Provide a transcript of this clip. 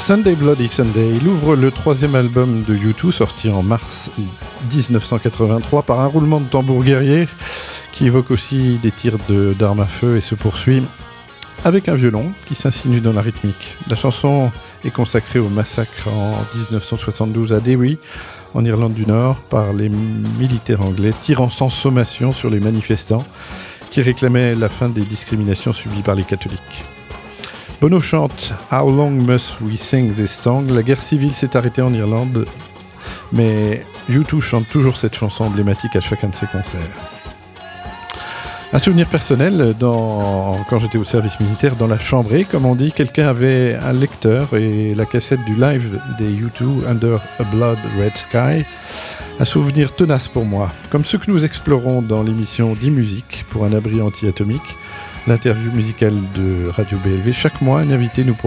Sunday Bloody Sunday, il ouvre le troisième album de U2 sorti en mars 1983 par un roulement de tambour guerrier qui évoque aussi des tirs d'armes à feu et se poursuit avec un violon qui s'insinue dans la rythmique. La chanson est consacrée au massacre en 1972 à Derry, en Irlande du Nord, par les militaires anglais, tirant sans sommation sur les manifestants qui réclamaient la fin des discriminations subies par les catholiques. Bono chante « How long must we sing this song ?» La guerre civile s'est arrêtée en Irlande, mais U2 chante toujours cette chanson emblématique à chacun de ses concerts. Un souvenir personnel, quand j'étais au service militaire, dans la chambrée, comme on dit, quelqu'un avait un lecteur et la cassette du live des U2, Under a Blood Red Sky. Un souvenir tenace pour moi, comme ceux que nous explorons dans l'émission 10 musiques pour un abri anti-atomique, l'interview musicale de Radio BLV. Chaque mois, un invité nous propose